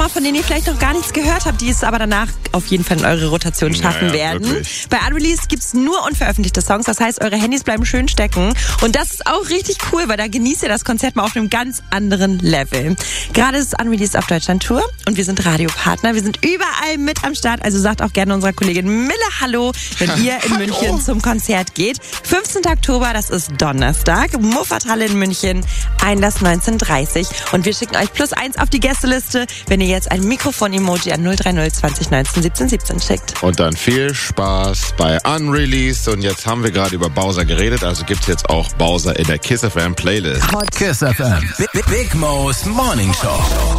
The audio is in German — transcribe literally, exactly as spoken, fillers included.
Nummer, von denen ihr vielleicht noch gar nichts gehört habt, die es aber danach auf jeden Fall in eure Rotation schaffen ja, ja, werden. wirklich. Bei Unreleased gibt's nur unveröffentlichte Songs, das heißt, eure Handys bleiben schön stecken. Und das ist auch richtig cool, weil da genießt ihr das Konzert mal auf einem ganz anderen Level. Gerade ist Unreleased auf Deutschland-Tour und wir sind Radiopartner. Wir sind überall mit am Start, also sagt auch gerne unserer Kollegin Mille Hallo, wenn ihr in München zum Konzert geht. fünfzehnten Oktober, das ist Donnerstag, Muffathalle in München, Einlass neunzehn Uhr dreißig. Und wir schicken euch plus eins auf die Gästeliste, wenn ihr jetzt ein Mikrofon-Emoji an null drei null zwanzig neunzehn siebzehn siebzehn schickt. Und dann viel Spaß bei Unreleased. Und jetzt haben wir gerade über Bowser geredet, also gibt's jetzt auch Bowser in der Kiss F M Playlist. Kiss F M. Big, Big Mo's Morning Show.